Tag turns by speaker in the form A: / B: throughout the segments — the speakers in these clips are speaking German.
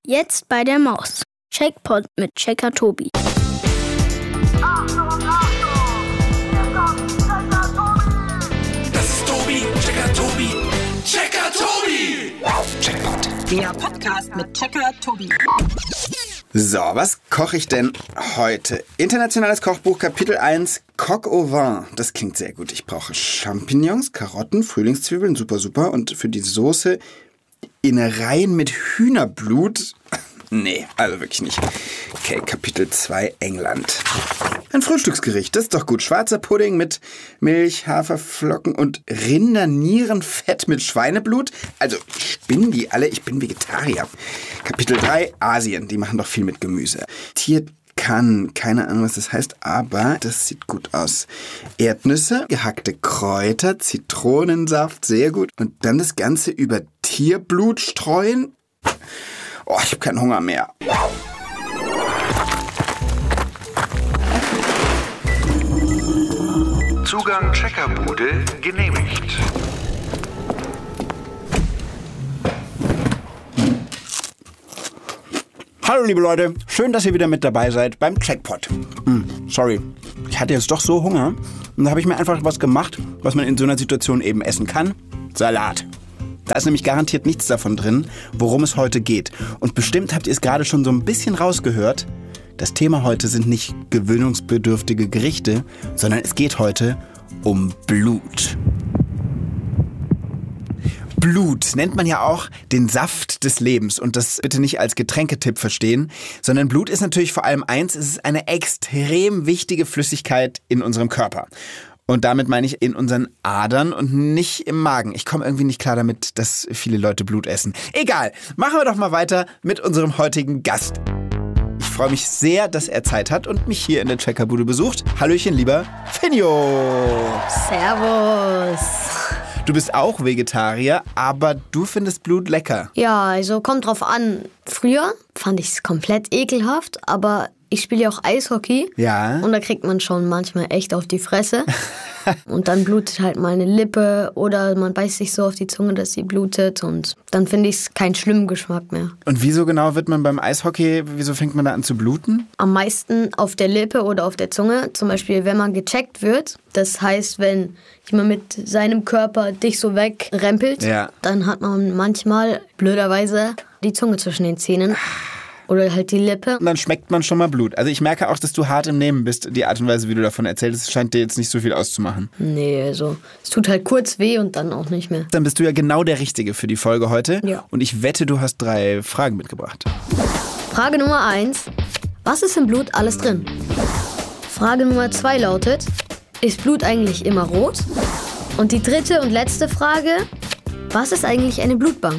A: Jetzt bei der Maus. Checkpot mit Checker Tobi.
B: Das ist Tobi, Checker Tobi, Checker Tobi. Checkpot.
C: Der Podcast mit Checker Tobi.
D: So, was koche ich denn heute? Internationales Kochbuch, Kapitel 1, Coq au vin. Das klingt sehr gut. Ich brauche Champignons, Karotten, Frühlingszwiebeln, super. Und für die Soße Innereien mit Hühnerblut. Nee, also wirklich nicht. Okay, Kapitel 2, England. Ein Frühstücksgericht, das ist doch gut. Schwarzer Pudding mit Milch, Haferflocken und Rindernierenfett mit Schweineblut. Also spinnen die alle? Ich bin Vegetarier. Kapitel 3, Asien. Die machen doch viel mit Gemüse. Tierkan, keine Ahnung, was das heißt, aber das sieht gut aus. Erdnüsse, gehackte Kräuter, Zitronensaft, sehr gut. Und dann das Ganze über Tierblut streuen. Oh, ich habe keinen Hunger mehr.
B: Zugang Checkerbude genehmigt.
D: Hallo liebe Leute, schön, dass ihr wieder mit dabei seid beim Checkpot. Sorry, ich hatte jetzt doch so Hunger und da habe ich mir einfach was gemacht, was man in so einer Situation eben essen kann. Salat. Da ist nämlich garantiert nichts davon drin, worum es heute geht. Und bestimmt habt ihr es gerade schon so ein bisschen rausgehört. Das Thema heute sind nicht gewöhnungsbedürftige Gerichte, sondern es geht heute um Blut. Blut nennt man ja auch den Saft des Lebens und das bitte nicht als Getränketipp verstehen, sondern Blut ist natürlich vor allem eins, es ist eine extrem wichtige Flüssigkeit in unserem Körper. Und damit meine ich in unseren Adern und nicht im Magen. Ich komme irgendwie nicht klar damit, dass viele Leute Blut essen. Egal, machen wir doch mal weiter mit unserem heutigen Gast. Ich freue mich sehr, dass er Zeit hat und mich hier in der Checkerbude besucht. Hallöchen, lieber Finjo.
A: Servus.
D: Du bist auch Vegetarier, aber du findest Blut lecker.
A: Ja, also kommt drauf an. Früher fand ich es komplett ekelhaft, aber ich spiele ja auch Eishockey.
D: Ja.
A: Und da kriegt man schon manchmal echt auf die Fresse. Und dann blutet halt mal eine Lippe oder man beißt sich so auf die Zunge, dass sie blutet. Und dann finde ich es keinen schlimmen Geschmack mehr.
D: Und wieso genau wird man beim Eishockey, wieso fängt man da an zu bluten?
A: Am meisten auf der Lippe oder auf der Zunge. Zum Beispiel, wenn man gecheckt wird. Das heißt, wenn jemand mit seinem Körper dich so wegrempelt,
D: ja,
A: dann hat man manchmal blöderweise die Zunge zwischen den Zähnen. Oder halt die Lippe.
D: Und dann schmeckt man schon mal Blut. Also ich merke auch, dass du hart im Nehmen bist. Die Art und Weise, wie du davon erzählst, scheint dir jetzt nicht so viel auszumachen.
A: Nee, also es tut halt kurz weh und dann auch nicht mehr.
D: Dann bist du ja genau der Richtige für die Folge heute.
A: Ja.
D: Und ich wette, du hast 3 Fragen mitgebracht.
A: Frage Nummer 1. Was ist im Blut alles drin? Frage Nummer 2 lautet, ist Blut eigentlich immer rot? Und die dritte und letzte Frage, was ist eigentlich eine Blutbank?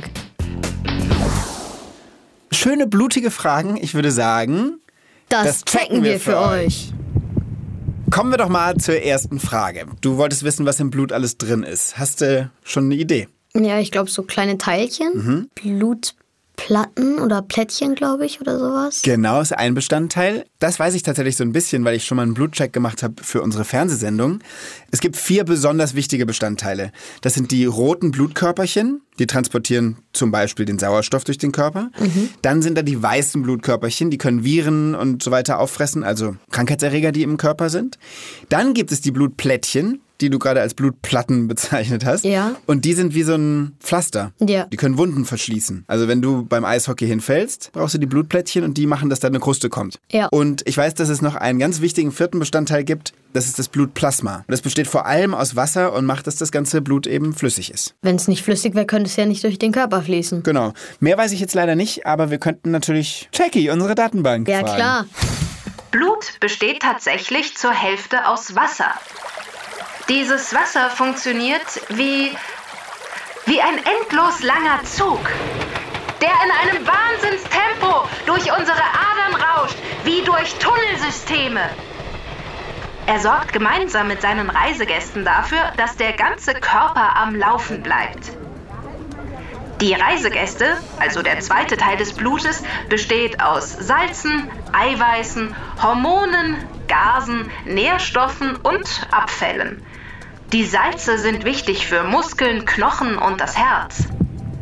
D: Schöne, blutige Fragen. Ich würde sagen,
A: Das checken wir für euch.
D: Kommen wir doch mal zur ersten Frage. Du wolltest wissen, was im Blut alles drin ist. Hast du schon eine Idee?
A: Ja, ich glaube so kleine Teilchen. Blutplatten oder Plättchen, glaube ich, oder sowas.
D: Genau, ist ein Bestandteil. Das weiß ich tatsächlich so ein bisschen, weil ich schon mal einen Blutcheck gemacht habe für unsere Fernsehsendung. Es gibt 4 besonders wichtige Bestandteile. Das sind die roten Blutkörperchen, die transportieren zum Beispiel den Sauerstoff durch den Körper. Dann sind da die weißen Blutkörperchen, die können Viren und so weiter auffressen, also Krankheitserreger, die im Körper sind. Dann gibt es die Blutplättchen, die du gerade als Blutplatten bezeichnet hast.
A: Ja.
D: Und die sind wie so ein Pflaster.
A: Ja.
D: Die können Wunden verschließen. Also wenn du beim Eishockey hinfällst, brauchst du die Blutplättchen und die machen, dass da eine Kruste kommt.
A: Ja.
D: Und ich weiß, dass es noch einen ganz wichtigen 4. Bestandteil gibt. Das ist das Blutplasma. Und das besteht vor allem aus Wasser und macht, dass das ganze Blut eben flüssig ist.
A: Wenn es nicht flüssig wäre, könnte es ja nicht durch den Körper fließen.
D: Genau. Mehr weiß ich jetzt leider nicht, aber wir könnten natürlich Jackie, unsere Datenbank,
A: Ja,
D: fragen.
A: klar.
E: Blut besteht tatsächlich zur Hälfte aus Wasser. Dieses Wasser funktioniert wie ein endlos langer Zug, der in einem Wahnsinnstempo durch unsere Adern rauscht, wie durch Tunnelsysteme. Er sorgt gemeinsam mit seinen Reisegästen dafür, dass der ganze Körper am Laufen bleibt. Die Reisegäste, also der zweite Teil des Blutes, besteht aus Salzen, Eiweißen, Hormonen, Gasen, Nährstoffen und Abfällen. Die Salze sind wichtig für Muskeln, Knochen und das Herz.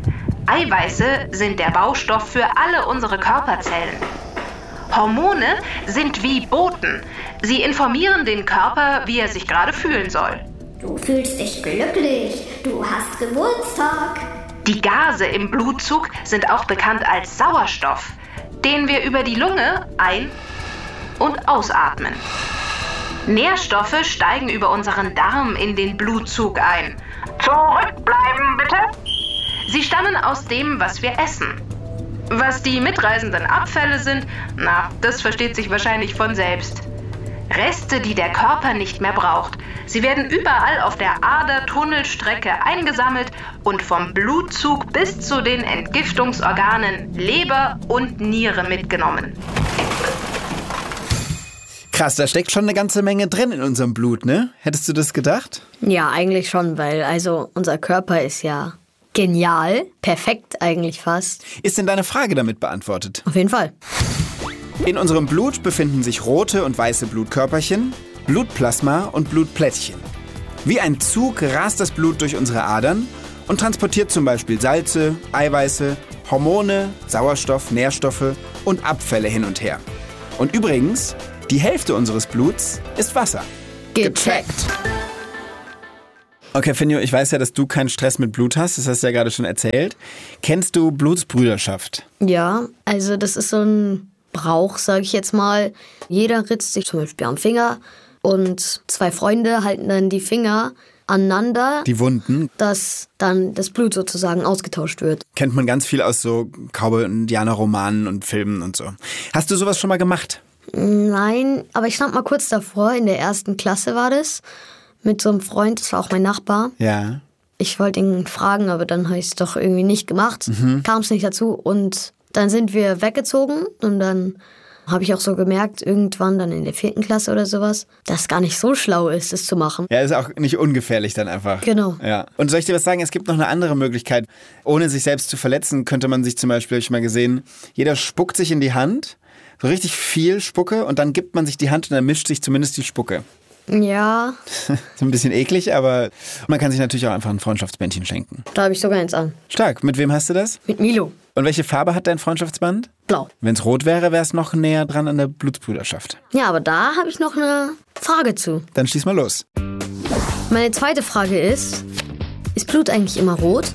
E: Eiweiße sind der Baustoff für alle unsere Körperzellen. Hormone sind wie Boten. Sie informieren den Körper, wie er sich gerade fühlen soll.
F: Du fühlst dich glücklich. Du hast Geburtstag.
E: Die Gase im Blutzug sind auch bekannt als Sauerstoff, den wir über die Lunge ein- und ausatmen. Nährstoffe steigen über unseren Darm in den Blutzug ein. Zurückbleiben, bitte! Sie stammen aus dem, was wir essen. Was die mitreisenden Abfälle sind, das versteht sich wahrscheinlich von selbst. Reste, die der Körper nicht mehr braucht. Sie werden überall auf der Ader-Tunnelstrecke eingesammelt und vom Blutzug bis zu den Entgiftungsorganen Leber und Niere mitgenommen.
D: Krass, da steckt schon eine ganze Menge drin in unserem Blut, ne? Hättest du das gedacht?
A: Ja, eigentlich schon, weil unser Körper ist ja genial, perfekt eigentlich fast.
D: Ist denn deine Frage damit beantwortet?
A: Auf jeden Fall.
D: In unserem Blut befinden sich rote und weiße Blutkörperchen, Blutplasma und Blutplättchen. Wie ein Zug rast das Blut durch unsere Adern und transportiert zum Beispiel Salze, Eiweiße, Hormone, Sauerstoff, Nährstoffe und Abfälle hin und her. Und übrigens, die Hälfte unseres Bluts ist Wasser.
A: Gecheckt.
D: Okay, Finjo, ich weiß ja, dass du keinen Stress mit Blut hast, das hast du ja gerade schon erzählt. Kennst du Blutsbrüderschaft?
A: Ja, das ist so ein Brauch, sage ich jetzt mal. Jeder ritzt sich zum Beispiel am Finger und 2 Freunde halten dann die Finger aneinander,
D: Die Wunden.
A: dass dann das Blut sozusagen ausgetauscht wird.
D: Kennt man ganz viel aus so Cowboy- und Indianer-Romanen und Filmen und so. Hast du sowas schon mal gemacht?
A: Nein, aber ich stand mal kurz davor, in der 1. Klasse war das, mit so einem Freund, das war auch mein Nachbar.
D: Ja.
A: Ich wollte ihn fragen, aber dann habe ich es doch irgendwie nicht gemacht. Kam es nicht dazu und dann sind wir weggezogen und dann habe ich auch so gemerkt, irgendwann dann in der 4. Klasse oder sowas, dass es gar nicht so schlau ist, das zu machen.
D: Ja, ist auch nicht ungefährlich dann einfach.
A: Genau.
D: Ja. Und soll ich dir was sagen? Es gibt noch eine andere Möglichkeit. Ohne sich selbst zu verletzen, könnte man sich zum Beispiel, habe ich mal gesehen, jeder spuckt sich in die Hand, so richtig viel Spucke und dann gibt man sich die Hand und dann mischt sich zumindest die Spucke.
A: Ja,
D: So ein bisschen eklig, aber man kann sich natürlich auch einfach ein Freundschaftsbändchen schenken.
A: da habe ich sogar eins an.
D: Stark. Mit wem hast du das?
A: Mit Milo.
D: Und welche Farbe hat dein Freundschaftsband?
A: Blau.
D: Wenn es rot wäre, wäre es noch näher dran an der Blutsbrüderschaft.
A: Ja, aber da habe ich noch eine Frage zu.
D: Dann schieß mal los.
A: Meine zweite Frage ist Blut eigentlich immer rot?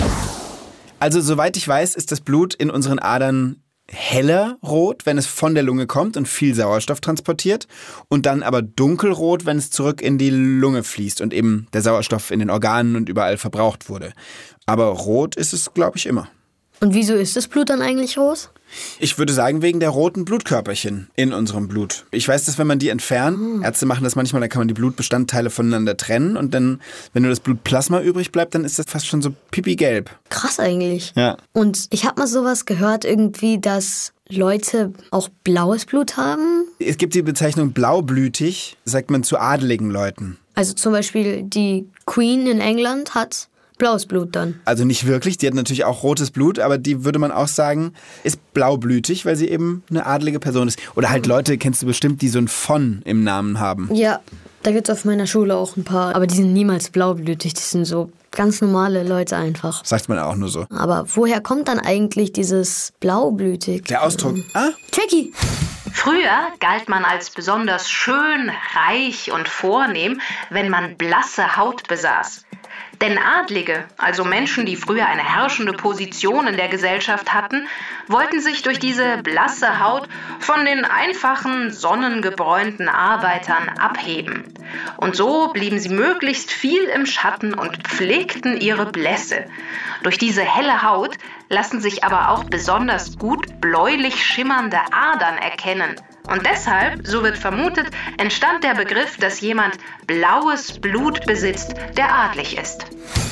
D: Also soweit ich weiß, ist das Blut in unseren Adern heller rot, wenn es von der Lunge kommt und viel Sauerstoff transportiert und dann aber dunkelrot, wenn es zurück in die Lunge fließt und eben der Sauerstoff in den Organen und überall verbraucht wurde. Aber rot ist es, glaube ich, immer.
A: Und wieso ist das Blut dann eigentlich rot?
D: Ich würde sagen, wegen der roten Blutkörperchen in unserem Blut. Ich weiß, dass wenn man die entfernt, Ärzte machen das manchmal, dann kann man die Blutbestandteile voneinander trennen und dann, wenn nur das Blutplasma übrig bleibt, dann ist das fast schon so pipi-gelb.
A: Krass eigentlich.
D: Ja.
A: Und ich habe mal sowas gehört irgendwie, dass Leute auch blaues Blut haben.
D: Es gibt die Bezeichnung blaublütig, sagt man zu adeligen Leuten.
A: Also zum Beispiel die Queen in England hat blaues Blut dann.
D: Also nicht wirklich, die hat natürlich auch rotes Blut, aber die würde man auch sagen, ist blaublütig, weil sie eben eine adelige Person ist. Oder halt Leute, kennst du bestimmt, die so ein von im Namen haben.
A: Ja, da gibt es auf meiner Schule auch ein paar, aber die sind niemals blaublütig, die sind so ganz normale Leute einfach.
D: Sagt man auch nur so.
A: Aber woher kommt dann eigentlich dieses blaublütig?
D: Der Ausdruck.
A: Jackie!
E: Früher galt man als besonders schön, reich und vornehm, wenn man blasse Haut besaß. Denn Adlige, also Menschen, die früher eine herrschende Position in der Gesellschaft hatten, wollten sich durch diese blasse Haut von den einfachen, sonnengebräunten Arbeitern abheben. Und so blieben sie möglichst viel im Schatten und pflegten ihre Blässe. Durch diese helle Haut lassen sich aber auch besonders gut bläulich schimmernde Adern erkennen. Und deshalb, so wird vermutet, entstand der Begriff, dass jemand blaues Blut besitzt, der adlig ist.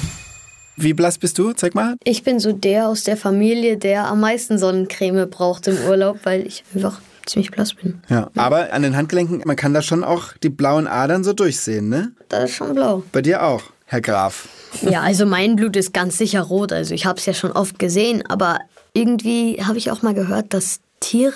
D: Wie blass bist du? Zeig mal.
A: Ich bin so der aus der Familie, der am meisten Sonnencreme braucht im Urlaub, weil ich einfach ziemlich blass bin.
D: Ja, aber an den Handgelenken, man kann da schon auch die blauen Adern so durchsehen, ne?
A: Das ist schon blau.
D: Bei dir auch, Herr Graf.
A: Ja, also mein Blut ist ganz sicher rot. Also ich habe es ja schon oft gesehen, aber irgendwie habe ich auch mal gehört, dass Tiere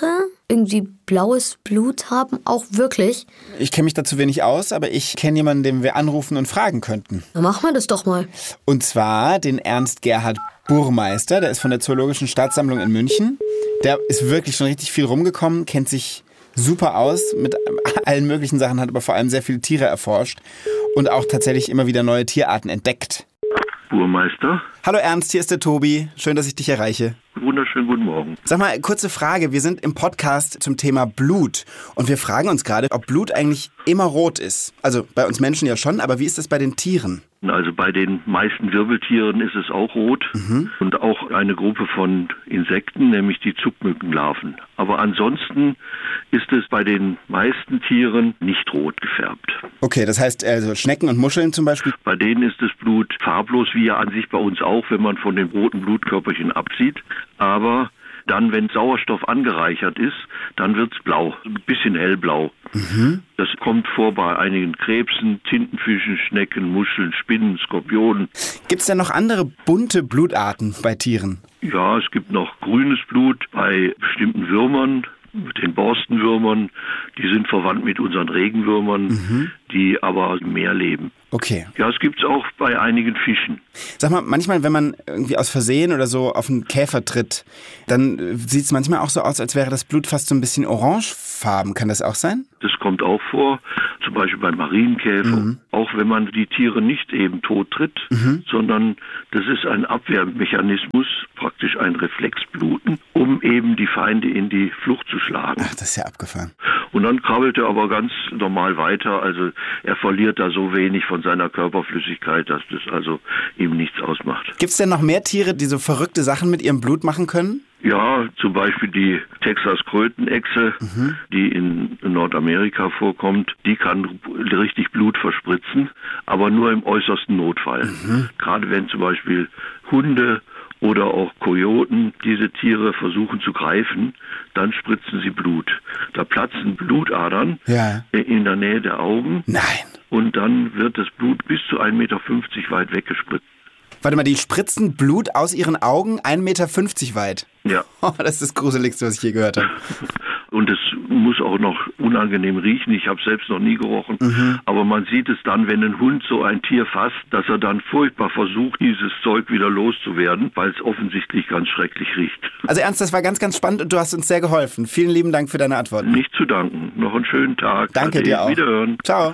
A: irgendwie blaues Blut haben? Auch wirklich?
D: Ich kenne mich dazu wenig aus, aber ich kenne jemanden, den wir anrufen und fragen könnten.
A: Na, machen wir das doch mal.
D: Und zwar den Ernst Gerhard Burmeister, der ist von der Zoologischen Staatssammlung in München. Der ist wirklich schon richtig viel rumgekommen, kennt sich super aus mit allen möglichen Sachen, hat aber vor allem sehr viele Tiere erforscht und auch tatsächlich immer wieder neue Tierarten entdeckt.
G: Burmeister.
D: Hallo Ernst, hier ist der Tobi. Schön, dass ich dich erreiche.
G: Wunderschönen guten Morgen.
D: Sag mal, kurze Frage. Wir sind im Podcast zum Thema Blut und wir fragen uns gerade, ob Blut eigentlich immer rot ist. Also bei uns Menschen ja schon, aber wie ist das bei den Tieren?
G: Also bei den meisten Wirbeltieren ist es auch rot und auch eine Gruppe von Insekten, nämlich die Zuckmückenlarven. Aber ansonsten ist es bei den meisten Tieren nicht rot gefärbt.
D: Okay, das heißt also Schnecken und Muscheln zum Beispiel?
G: Bei denen ist das Blut farblos, wie ja an sich bei uns auch, wenn man von den roten Blutkörperchen absieht. Aber dann, wenn Sauerstoff angereichert ist, dann wird's blau, ein bisschen hellblau. Das kommt vor bei einigen Krebsen, Tintenfischen, Schnecken, Muscheln, Spinnen, Skorpionen.
D: Gibt's denn noch andere bunte Blutarten bei Tieren?
G: Ja, es gibt noch grünes Blut bei bestimmten Würmern, den Borstenwürmern. Die sind verwandt mit unseren Regenwürmern, die aber im Meer leben.
D: Okay.
G: Ja, es gibt's auch bei einigen Fischen.
D: Sag mal, manchmal, wenn man irgendwie aus Versehen oder so auf einen Käfer tritt, dann sieht's manchmal auch so aus, als wäre das Blut fast so ein bisschen orangefarben. Kann das auch sein?
G: Das kommt auch vor, zum Beispiel beim Marienkäfer. Auch wenn man die Tiere nicht eben tot tritt, sondern das ist ein Abwehrmechanismus, praktisch ein Reflexbluten, um eben die Feinde in die Flucht zu schlagen.
D: Ach, das ist ja abgefahren.
G: Und dann krabbelt er aber ganz normal weiter. Also er verliert da so wenig von seiner Körperflüssigkeit, dass das also eben nichts ausmacht.
D: Gibt's denn noch mehr Tiere, die so verrückte Sachen mit ihrem Blut machen können?
G: Ja, zum Beispiel die Texas-Krötenechse, die in Nordamerika vorkommt, die kann richtig Blut verspritzen, aber nur im äußersten Notfall. Gerade wenn zum Beispiel Hunde oder auch Kojoten diese Tiere versuchen zu greifen, dann spritzen sie Blut. Da platzen Blutadern in der Nähe der Augen.
D: Nein.
G: Und dann wird das Blut bis zu 1,50 Meter weit weggespritzt.
D: Warte mal, die spritzen Blut aus ihren Augen 1,50 Meter weit?
G: Ja.
D: Oh, das ist das Gruseligste, was ich je gehört habe.
G: Und es muss auch noch unangenehm riechen. Ich habe selbst noch nie gerochen. Aber man sieht es dann, wenn ein Hund so ein Tier fasst, dass er dann furchtbar versucht, dieses Zeug wieder loszuwerden, weil es offensichtlich ganz schrecklich riecht.
D: Also Ernst, das war ganz, ganz spannend und du hast uns sehr geholfen. Vielen lieben Dank für deine Antworten.
G: Nicht zu danken. Noch einen schönen Tag.
D: Danke dir auch.
G: Wiederhören.
D: Ciao.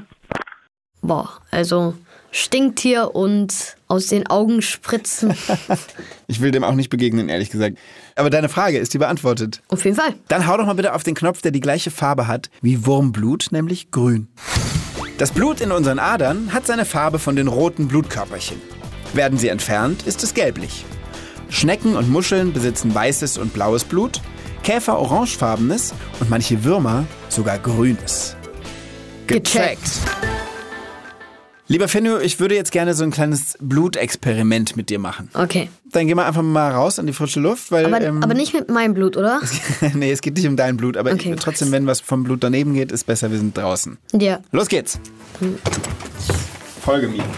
A: Boah, also Stinktier und aus den Augen spritzen.
D: Ich will dem auch nicht begegnen, ehrlich gesagt. Aber deine Frage ist die beantwortet.
A: Auf jeden Fall.
D: Dann hau doch mal bitte auf den Knopf, der die gleiche Farbe hat wie Wurmblut, nämlich grün. Das Blut in unseren Adern hat seine Farbe von den roten Blutkörperchen. Werden sie entfernt, ist es gelblich. Schnecken und Muscheln besitzen weißes und blaues Blut, Käfer orangefarbenes und manche Würmer sogar grünes. Gecheckt. Lieber Fenno, ich würde jetzt gerne so ein kleines Blutexperiment mit dir machen.
A: Okay.
D: Dann gehen wir einfach mal raus an die frische Luft, weil...
A: Aber nicht mit meinem Blut, oder?
D: Nee, es geht nicht um dein Blut, aber
A: Okay.
D: trotzdem, wenn was vom Blut daneben geht, ist besser, wir sind draußen.
A: Ja.
D: Los geht's. Folge mir.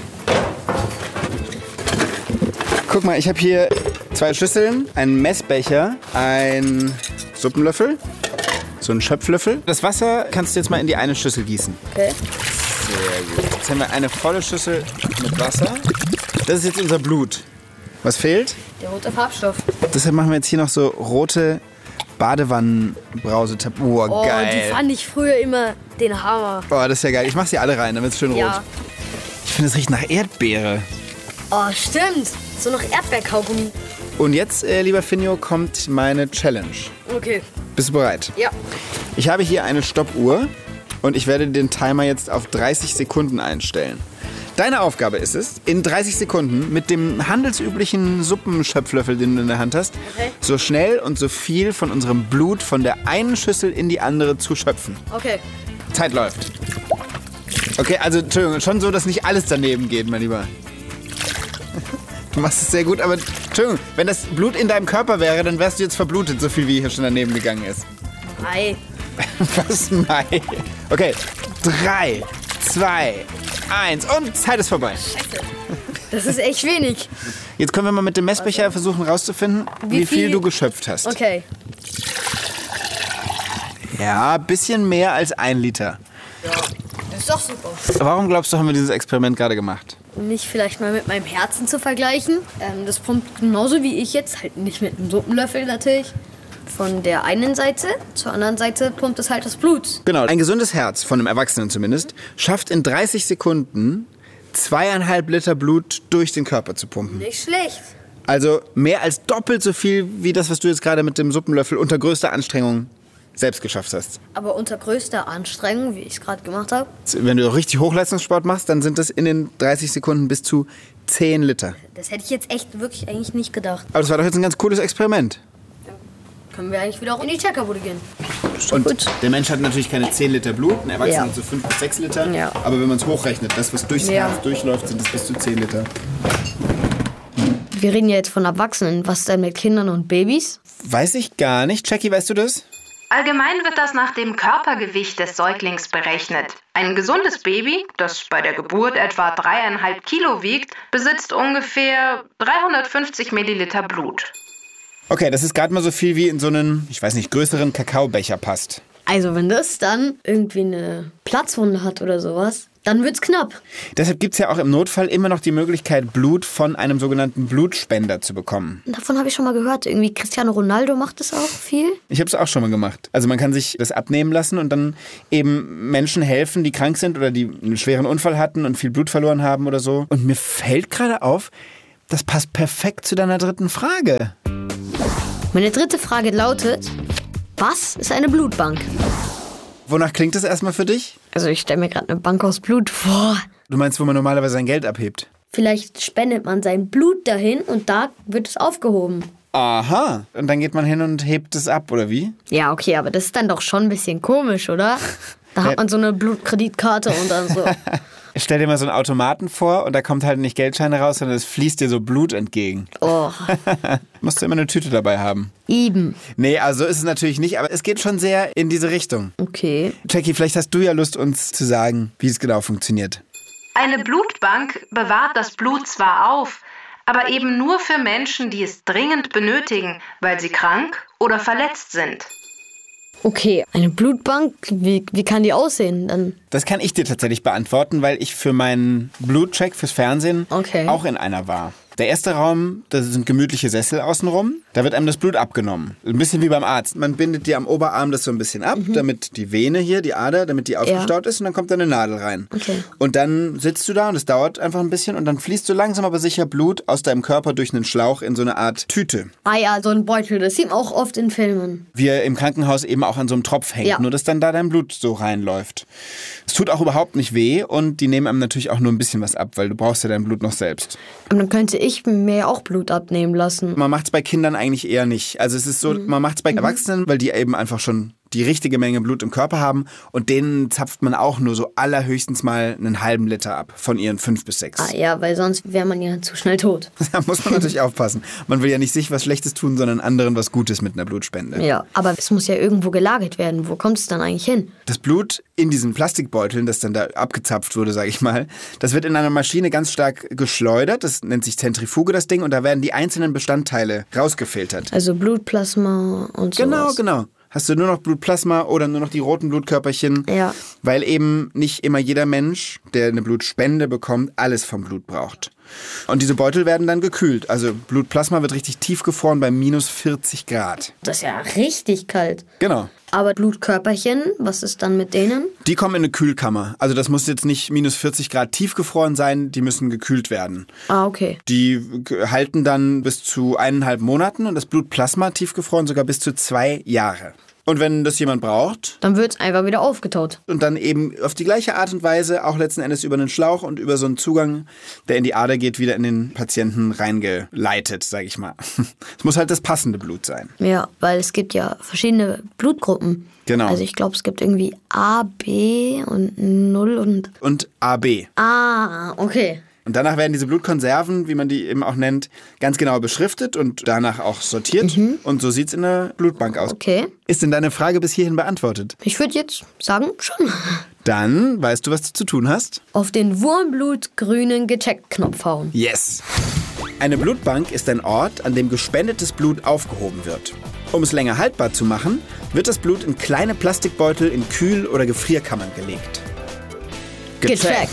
D: Guck mal, ich habe hier 2 Schüsseln, einen Messbecher, einen Suppenlöffel, so einen Schöpflöffel. Das Wasser kannst du jetzt mal in die eine Schüssel gießen.
A: Okay.
D: Sehr gut. Jetzt haben wir eine volle Schüssel mit Wasser. Das ist jetzt unser Blut. Was fehlt?
A: Der rote Farbstoff.
D: Deshalb machen wir jetzt hier noch so rote Badewannenbrause. Oh, geil.
A: Die fand ich früher immer den Hammer.
D: Oh, das ist ja geil. Ich mach sie alle rein, damit es schön
A: Ja.
D: rot. Ich finde, es riecht nach Erdbeere.
A: Oh, stimmt. So noch Erdbeerkaugummi.
D: Und jetzt, lieber Finjo, kommt meine Challenge.
A: Okay.
D: Bist du bereit?
A: Ja.
D: Ich habe hier eine Stoppuhr und ich werde den Timer jetzt auf 30 Sekunden einstellen. Deine Aufgabe ist es, in 30 Sekunden mit dem handelsüblichen Suppenschöpflöffel, den du in der Hand hast, so schnell und so viel von unserem Blut von der einen Schüssel in die andere zu schöpfen.
A: Okay.
D: Zeit läuft. Okay, also Entschuldigung, schon so, dass nicht alles daneben geht, mein Lieber. Du machst es sehr gut, aber Entschuldigung, wenn das Blut in deinem Körper wäre, dann wärst du jetzt verblutet, so viel wie hier schon daneben gegangen ist.
A: Ei.
D: Was, Mai? Okay, 3, 2, 1 und Zeit ist vorbei.
A: Das ist echt wenig.
D: Jetzt können wir mal mit dem Messbecher versuchen rauszufinden, wie viel du geschöpft hast.
A: Okay.
D: Ja, ein bisschen mehr als 1 Liter.
A: Das ist doch super.
D: Warum glaubst du, haben wir dieses Experiment gerade gemacht?
A: Nicht vielleicht mal mit meinem Herzen zu vergleichen. Das pumpt genauso wie ich jetzt, halt nicht mit einem Suppenlöffel natürlich. Von der einen Seite zur anderen Seite pumpt es halt das Blut.
D: Genau, ein gesundes Herz, von einem Erwachsenen zumindest, schafft in 30 Sekunden 2,5 Liter Blut durch den Körper zu pumpen.
A: Nicht schlecht.
D: Also mehr als doppelt so viel wie das, was du jetzt gerade mit dem Suppenlöffel unter größter Anstrengung selbst geschafft hast.
A: Aber unter größter Anstrengung, wie ich es gerade gemacht habe.
D: Wenn du richtig Hochleistungssport machst, dann sind das in den 30 Sekunden bis zu 10 Liter.
A: Das hätte ich jetzt echt wirklich eigentlich nicht gedacht.
D: Aber das war doch jetzt ein ganz cooles Experiment.
A: Können wir eigentlich wieder auch in die Checkerbude gehen.
D: Und
A: gut.
D: der Mensch hat natürlich keine 10 Liter Blut, ein Erwachsener hat so 5 bis 6 Liter.
A: Ja.
D: Aber wenn man es hochrechnet, das, was durchs Herz durchläuft, sind es bis zu 10 Liter.
A: Wir reden ja jetzt von Erwachsenen. Was denn mit Kindern und Babys?
D: Weiß ich gar nicht. Jackie, weißt du das?
E: Allgemein wird das nach dem Körpergewicht des Säuglings berechnet. Ein gesundes Baby, das bei der Geburt etwa 3,5 Kilo wiegt, besitzt ungefähr 350 Milliliter Blut.
D: Okay, das ist gerade mal so viel wie in so einen, ich weiß nicht, größeren Kakaobecher passt.
A: Also wenn das dann irgendwie eine Platzwunde hat oder sowas, dann wird's knapp.
D: Deshalb gibt es ja auch im Notfall immer noch die Möglichkeit, Blut von einem sogenannten Blutspender zu bekommen.
A: Davon habe ich schon mal gehört. Irgendwie Cristiano Ronaldo macht das auch viel.
D: Ich habe es auch schon mal gemacht. Also man kann sich das abnehmen lassen und dann eben Menschen helfen, die krank sind oder die einen schweren Unfall hatten und viel Blut verloren haben oder so. Und mir fällt gerade auf, das passt perfekt zu deiner dritten Frage.
A: Meine dritte Frage lautet, was ist eine Blutbank?
D: Wonach klingt das erstmal für dich?
A: Also ich stelle mir gerade eine Bank aus Blut vor.
D: Du meinst, wo man normalerweise sein Geld abhebt?
A: Vielleicht spendet man sein Blut dahin und da wird es aufgehoben.
D: Aha. Und dann geht man hin und hebt es ab, oder wie?
A: Ja, okay, aber das ist dann doch schon ein bisschen komisch, oder? Da hat man so eine Blutkreditkarte und dann so.
D: Stell dir mal so einen Automaten vor und da kommt halt nicht Geldscheine raus, sondern es fließt dir so Blut entgegen.
A: Oh.
D: Musst du immer eine Tüte dabei haben.
A: Eben.
D: Nee, also so ist es natürlich nicht, aber es geht schon sehr in diese Richtung.
A: Okay.
D: Jackie, vielleicht hast du ja Lust, uns zu sagen, wie es genau funktioniert.
E: Eine Blutbank bewahrt das Blut zwar auf, aber eben nur für Menschen, die es dringend benötigen, weil sie krank oder verletzt sind.
A: Okay, eine Blutbank, wie kann die aussehen dann?
D: Das kann ich dir tatsächlich beantworten, weil ich für meinen Blutcheck fürs Fernsehen auch in einer war. Der erste Raum, das sind gemütliche Sessel außenrum. Da wird einem das Blut abgenommen. Ein bisschen wie beim Arzt. Man bindet dir am Oberarm das so ein bisschen ab, damit die Vene hier, die Ader, damit die aufgestaut ist und dann kommt da eine Nadel rein.
A: Okay.
D: Und dann sitzt du da und es dauert einfach ein bisschen und dann fließt so langsam aber sicher Blut aus deinem Körper durch einen Schlauch in so eine Art Tüte.
A: Ah ja, so ein Beutel, das sieht man auch oft in Filmen.
D: Wie er im Krankenhaus eben auch an so einem Tropf hängt, nur dass dann da dein Blut so reinläuft. Es tut auch überhaupt nicht weh und die nehmen einem natürlich auch nur ein bisschen was ab, weil du brauchst ja dein Blut noch selbst.
A: Aber dann könnte ich mir ja auch Blut abnehmen lassen.
D: Man macht es bei Kindern eigentlich eher nicht. Also es ist so, man macht es bei Erwachsenen, weil die eben einfach schon die richtige Menge Blut im Körper haben und denen zapft man auch nur so allerhöchstens mal einen halben Liter ab von ihren 5 bis 6.
A: Ah ja, weil sonst wäre man ja zu schnell tot.
D: Da muss man natürlich aufpassen. Man will ja nicht sich was Schlechtes tun, sondern anderen was Gutes mit einer Blutspende.
A: Ja, aber es muss ja irgendwo gelagert werden. Wo kommt es dann eigentlich hin?
D: Das Blut in diesen Plastikbeuteln, das dann da abgezapft wurde, sage ich mal, das wird in einer Maschine ganz stark geschleudert. Das nennt sich Zentrifuge, das Ding. Und da werden die einzelnen Bestandteile rausgefiltert.
A: Also Blutplasma und sowas.
D: Genau. Hast du nur noch Blutplasma oder nur noch die roten Blutkörperchen?
A: Ja.
D: Weil eben nicht immer jeder Mensch, der eine Blutspende bekommt, alles vom Blut braucht. Und diese Beutel werden dann gekühlt. Also Blutplasma wird richtig tiefgefroren bei minus 40 Grad.
A: Das ist ja richtig kalt.
D: Genau.
A: Aber Blutkörperchen, was ist dann mit denen?
D: Die kommen in eine Kühlkammer. Also das muss jetzt nicht minus 40 Grad tiefgefroren sein, die müssen gekühlt werden.
A: Ah, okay.
D: Die halten dann bis zu 1,5 Monaten und das Blutplasma tiefgefroren sogar bis zu 2 Jahre. Und wenn das jemand braucht,
A: dann wird es einfach wieder aufgetaut.
D: Und dann eben auf die gleiche Art und Weise, auch letzten Endes über einen Schlauch und über so einen Zugang, der in die Ader geht, wieder in den Patienten reingeleitet, sage ich mal. Es muss halt das passende Blut sein.
A: Ja, weil es gibt ja verschiedene Blutgruppen.
D: Genau.
A: Also ich glaube, es gibt irgendwie A, B und 0
D: und AB.
A: Ah, okay.
D: Und danach werden diese Blutkonserven, wie man die eben auch nennt, ganz genau beschriftet und danach auch sortiert. Und so sieht's in der Blutbank aus.
A: Okay.
D: Ist denn deine Frage bis hierhin beantwortet?
A: Ich würde jetzt sagen, schon.
D: Dann weißt du, was du zu tun hast?
A: Auf den wurmblutgrünen Gecheckt-Knopf hauen.
D: Yes. Eine Blutbank ist ein Ort, an dem gespendetes Blut aufgehoben wird. Um es länger haltbar zu machen, wird das Blut in kleine Plastikbeutel in Kühl- oder Gefrierkammern gelegt.
A: Gecheckt.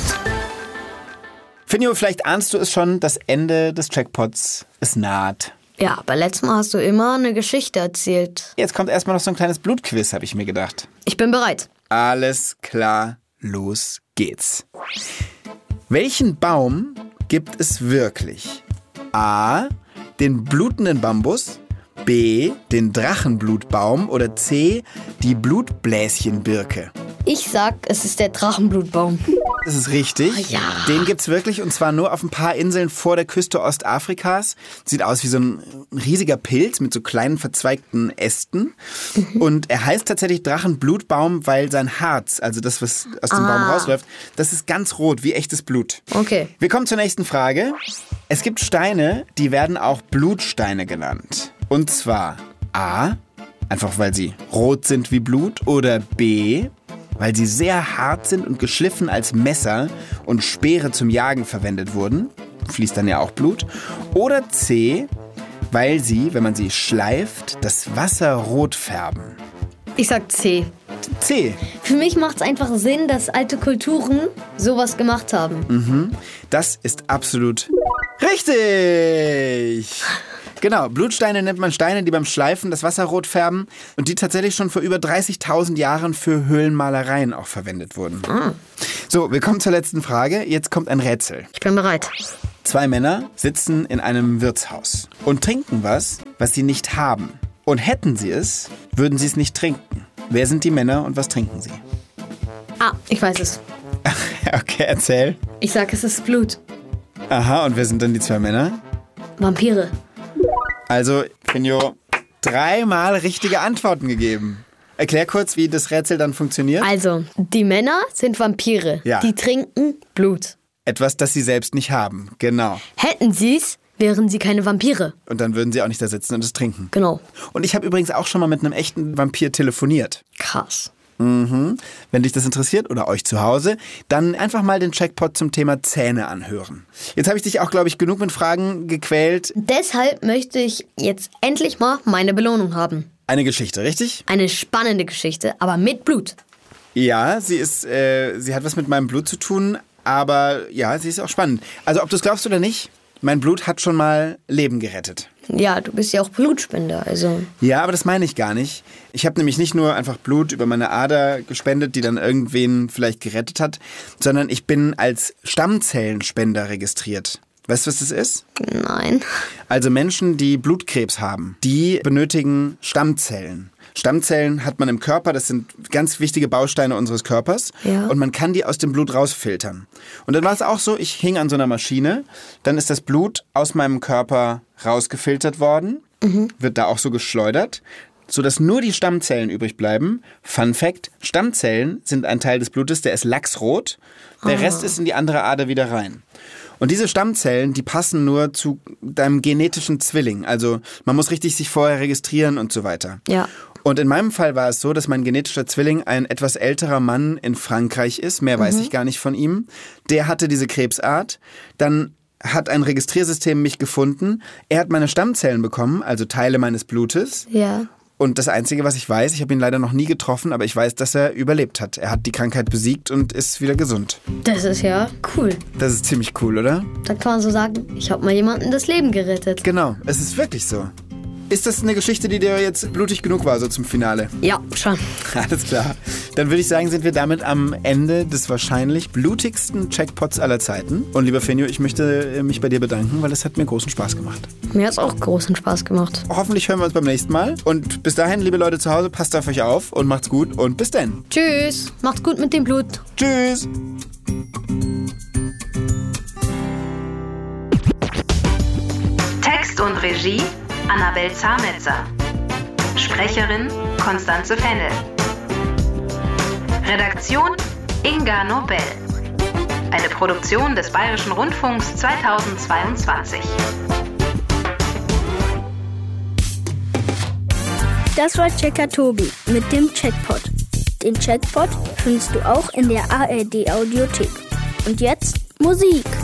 D: Finjo, vielleicht ahnst du es schon, das Ende des Checkpots ist naht.
A: Ja, aber letztes Mal hast du immer eine Geschichte erzählt.
D: Jetzt kommt erstmal noch so ein kleines Blutquiz, habe ich mir gedacht.
A: Ich bin bereit.
D: Alles klar, los geht's. Welchen Baum gibt es wirklich? A. Den blutenden Bambus, B. den Drachenblutbaum oder C. die Blutbläschenbirke?
A: Ich sag, es ist der Drachenblutbaum.
D: Das ist richtig.
A: Oh ja.
D: Den gibt's wirklich und zwar nur auf ein paar Inseln vor der Küste Ostafrikas. Sieht aus wie so ein riesiger Pilz mit so kleinen verzweigten Ästen. Und er heißt tatsächlich Drachenblutbaum, weil sein Harz, also das, was aus dem Baum rausläuft, das ist ganz rot, wie echtes Blut.
A: Okay.
D: Wir kommen zur nächsten Frage. Es gibt Steine, die werden auch Blutsteine genannt. Und zwar A, einfach weil sie rot sind wie Blut, oder B, weil sie sehr hart sind und geschliffen als Messer und Speere zum Jagen verwendet wurden. Fließt dann ja auch Blut. Oder C, weil sie, wenn man sie schleift, das Wasser rot färben.
A: Ich sag C.
D: C.
A: Für mich macht es einfach Sinn, dass alte Kulturen sowas gemacht haben.
D: Das ist absolut richtig. Genau, Blutsteine nennt man Steine, die beim Schleifen das Wasser rot färben und die tatsächlich schon vor über 30.000 Jahren für Höhlenmalereien auch verwendet wurden. So, wir kommen zur letzten Frage. Jetzt kommt ein Rätsel.
A: Ich bin bereit.
D: 2 Männer sitzen in einem Wirtshaus und trinken was sie nicht haben. Und hätten sie es, würden sie es nicht trinken. Wer sind die Männer und was trinken sie?
A: Ich weiß es.
D: Okay, erzähl.
A: Ich sag, es ist Blut.
D: Aha, und wer sind dann die 2 Männer?
A: Vampire.
D: Also, Finjo, 3-mal richtige Antworten gegeben. Erklär kurz, wie das Rätsel dann funktioniert.
A: Also, die Männer sind Vampire.
D: Ja.
A: Die trinken Blut.
D: Etwas, das sie selbst nicht haben. Genau.
A: Hätten sie's, wären sie keine Vampire.
D: Und dann würden sie auch nicht da sitzen und es trinken.
A: Genau.
D: Und ich habe übrigens auch schon mal mit einem echten Vampir telefoniert.
A: Krass.
D: Wenn dich das interessiert oder euch zu Hause, dann einfach mal den Checkpot zum Thema Zähne anhören. Jetzt habe ich dich auch, glaube ich, genug mit Fragen gequält.
A: Deshalb möchte ich jetzt endlich mal meine Belohnung haben.
D: Eine Geschichte, richtig?
A: Eine spannende Geschichte, aber mit Blut.
D: Ja, sie hat was mit meinem Blut zu tun, aber ja, sie ist auch spannend. Also ob du es glaubst oder nicht, mein Blut hat schon mal Leben gerettet.
A: Ja, du bist ja auch Blutspender, also.
D: Ja, aber das meine ich gar nicht. Ich habe nämlich nicht nur einfach Blut über meine Ader gespendet, die dann irgendwen vielleicht gerettet hat, sondern ich bin als Stammzellenspender registriert. Weißt du, was das ist?
A: Nein.
D: Also Menschen, die Blutkrebs haben, die benötigen Stammzellen. Stammzellen hat man im Körper, das sind ganz wichtige Bausteine unseres Körpers.
A: Ja.
D: Und man kann die aus dem Blut rausfiltern. Und dann war es auch so, ich hing an so einer Maschine, dann ist das Blut aus meinem Körper rausgefiltert worden, wird da auch so geschleudert, sodass nur die Stammzellen übrig bleiben. Fun Fact, Stammzellen sind ein Teil des Blutes, der ist lachsrot, der Rest ist in die andere Ader wieder rein. Und diese Stammzellen, die passen nur zu deinem genetischen Zwilling. Also man muss richtig sich vorher registrieren und so weiter.
A: Ja.
D: Und in meinem Fall war es so, dass mein genetischer Zwilling ein etwas älterer Mann in Frankreich ist. Mehr weiß ich gar nicht von ihm. Der hatte diese Krebsart. Dann hat ein Registriersystem mich gefunden. Er hat meine Stammzellen bekommen, also Teile meines Blutes.
A: Ja.
D: Und das Einzige, was ich weiß, ich habe ihn leider noch nie getroffen, aber ich weiß, dass er überlebt hat. Er hat die Krankheit besiegt und ist wieder gesund.
A: Das ist ja cool.
D: Das ist ziemlich cool, oder?
A: Da kann man so sagen, ich habe mal jemandem das Leben gerettet.
D: Genau, es ist wirklich so. Ist das eine Geschichte, die dir jetzt blutig genug war, so zum Finale?
A: Ja, schon.
D: Alles klar. Dann würde ich sagen, sind wir damit am Ende des wahrscheinlich blutigsten Checkpots aller Zeiten. Und lieber Finjo, ich möchte mich bei dir bedanken, weil es hat mir großen Spaß gemacht.
A: Mir hat es auch großen Spaß gemacht.
D: Hoffentlich hören wir uns beim nächsten Mal. Und bis dahin, liebe Leute zu Hause, passt auf euch auf und macht's gut und bis dann.
A: Tschüss. Macht's gut mit dem Blut.
D: Tschüss.
E: Text und Regie Annabel Zametzer. Sprecherin Konstanze Fennel. Redaktion Inga Nobel. Eine Produktion des Bayerischen Rundfunks 2022.
H: Das war Checker Tobi mit dem Checkpot. Den Checkpot findest du auch in der ARD Audiothek. Und jetzt Musik.